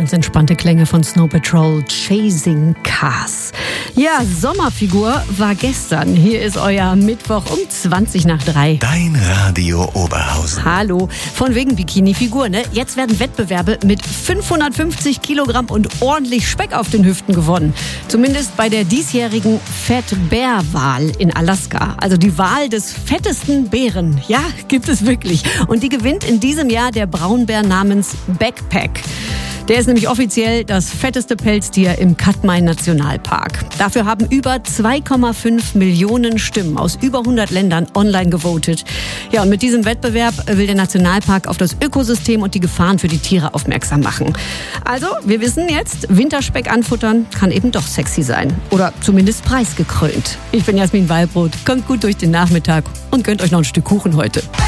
ganz entspannte Klänge von Snow Patrol, Chasing Cars. Ja, Sommerfigur war gestern. Hier ist euer Mittwoch um 3:20. Dein Radio Oberhausen. Hallo, von wegen Bikini-Figur, ne? Jetzt werden Wettbewerbe mit 550 Kilogramm und ordentlich Speck auf den Hüften gewonnen. Zumindest bei der diesjährigen Fat Bear Wahl in Alaska. Also die Wahl des fettesten Bären. Ja, gibt es wirklich. Und die gewinnt in diesem Jahr der Braunbär namens Backpack. Der ist nämlich offiziell das fetteste Pelztier im Katmai Nationalpark. Dafür haben über 2,5 Millionen Stimmen aus über 100 Ländern online gewotet. Ja, und mit diesem Wettbewerb will der Nationalpark auf das Ökosystem und die Gefahren für die Tiere aufmerksam machen. Also, wir wissen jetzt, Winterspeck anfuttern kann eben doch sexy sein. Oder zumindest preisgekrönt. Ich bin Jasmin Wallbrot. Kommt gut durch den Nachmittag und gönnt euch noch ein Stück Kuchen heute.